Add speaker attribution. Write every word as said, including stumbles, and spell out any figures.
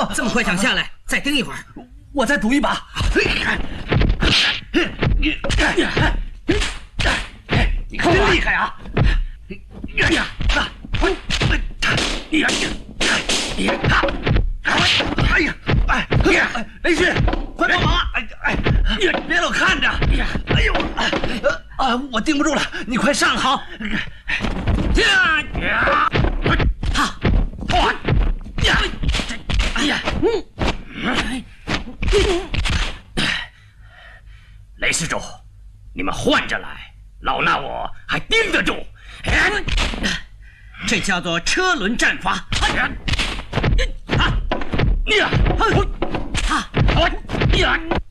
Speaker 1: 我
Speaker 2: 这么快想下来，再盯一会儿。
Speaker 1: 我再赌一把。你真厉害啊！哎呀，哎呀，哎呀，哎，雷旭，快帮忙啊！哎哎，别老看着！哎呀，哎呦，啊，我盯不住了，你快上好。呀呀，哈，哇，呀，哎呀，嗯，雷施主，你们换着来，老衲我还盯得住。
Speaker 2: 这叫做车轮战法。
Speaker 1: 呀，哈，呀，哈，哈，呀，